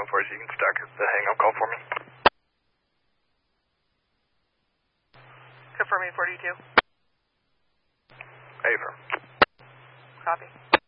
for you. You can start the hang-up call for me. Confirming 42. Affirm. Copy.